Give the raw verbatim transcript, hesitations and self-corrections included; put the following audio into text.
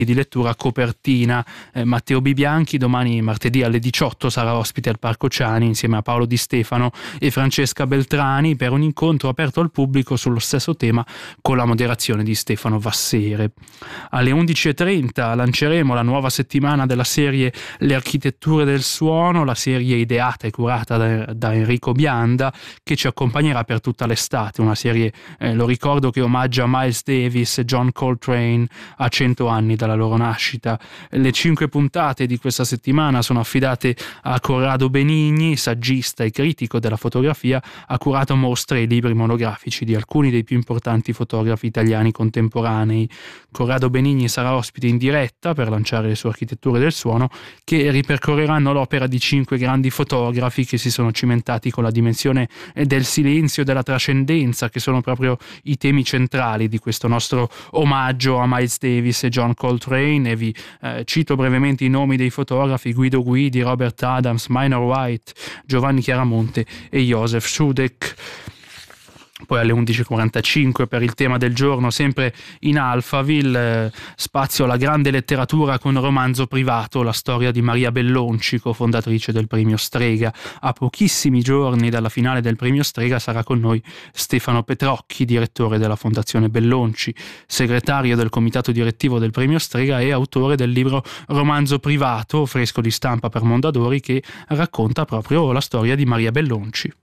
di lettura copertina. eh, Matteo Bibianchi domani martedì alle diciotto sarà ospite al Parco Ciani insieme a Paolo Di Stefano e Francesca Beltrani per un incontro aperto al pubblico sullo stesso tema con la moderazione di Stefano Vassere. Alle undici e trenta lanceremo la nuova settimana della serie Le architetture del suono, la serie ideata e curata da, da Enrico Bianda, che ci accompagnerà per tutta l'estate. Una serie, eh, lo ricordo, che omaggia Miles Davis e John Coltrane a cento anni dalla loro nascita. Le cinque puntate di questa settimana sono affidate a Corrado Benigni, saggista e critico della fotografia. Ha curato mostre e libri monografici di alcuni dei più importanti fotografi italiani contemporanei. Corrado Benigni sarà ospite in diretta per lanciare le sue architetture del suono, che ripercorreranno l'opera di cinque grandi fotografi che si sono cimentati con la dimensione del silenzio e della trascendenza, che sono proprio i temi centrali di questo nostro omaggio a Miles Davis e John Coltrane. E vi eh, cito brevemente i nomi dei fotografi: Guido Guidi, Robert Adams, Minor White, Giovanni Chiaramonte e Joseph Sudek. Poi alle undici e quarantacinque, per il tema del giorno, sempre in Alphaville, eh, spazio alla grande letteratura con Romanzo privato, la storia di Maria Bellonci, cofondatrice del Premio Strega. A pochissimi giorni dalla finale del Premio Strega sarà con noi Stefano Petrocchi, direttore della Fondazione Bellonci, segretario del comitato direttivo del Premio Strega e autore del libro Romanzo privato, fresco di stampa per Mondadori, che racconta proprio la storia di Maria Bellonci.